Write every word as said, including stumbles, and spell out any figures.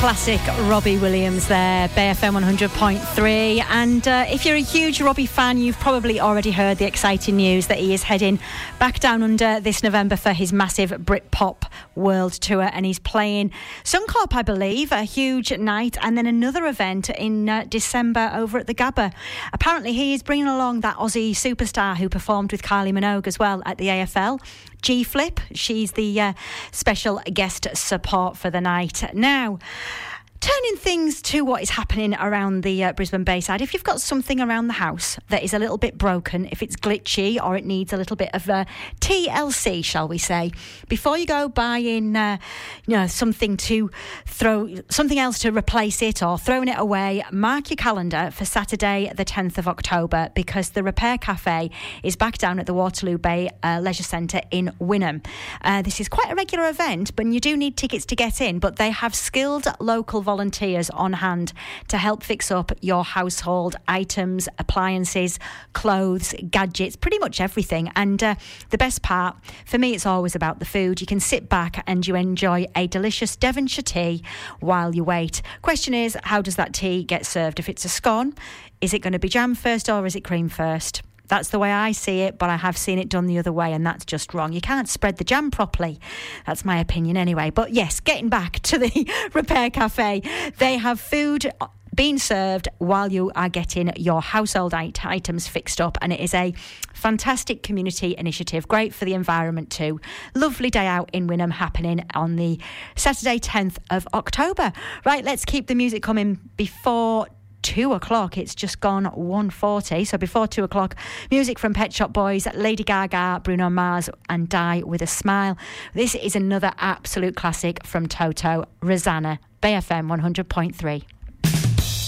Classic Robbie Williams there, Bay F M one hundred point three. And uh, if you're a huge Robbie fan, you've probably already heard the exciting news that he is heading back down under this November for his massive Britpop World Tour, and he's playing Suncorp, I believe, a huge night, and then another event in uh, December over at the Gabba. Apparently he is bringing along that Aussie superstar who performed with Kylie Minogue as well at the A F L, G-Flip. She's the uh, special guest support for the night. Now, turning things to what is happening around the uh, Brisbane Bayside, if you've got something around the house that is a little bit broken, if it's glitchy or it needs a little bit of uh, T L C, shall we say, before you go buying uh, you know, something to throw, something else to replace it or throwing it away, mark your calendar for Saturday the tenth of October, because the Repair Cafe is back down at the Waterloo Bay uh, Leisure Centre in Wynnum. Uh, this is quite a regular event, but you do need tickets to get in, but they have skilled local volunteers volunteers on hand to help fix up your household items, appliances, clothes, gadgets, pretty much everything. And uh, the best part, for me, it's always about the food. You can sit back and you enjoy a delicious Devonshire tea while you wait. Question is, how does that tea get served? If it's a scone, is it going to be jam first or is it cream first? That's the way I see it, but I have seen it done the other way, and that's just wrong. You can't spread the jam properly. That's my opinion anyway. But yes, getting back to the Repair Cafe, they have food being served while you are getting your household items fixed up, and it is a fantastic community initiative, great for the environment too. Lovely day out in Wynnum happening on the Saturday tenth of October. Right, let's keep the music coming before two o'clock. It's just gone one forty, so before two o'clock, music from Pet Shop Boys, Lady Gaga, Bruno Mars and Die With A Smile. This is another absolute classic from Toto, Rosanna, Bay F M one hundred point three.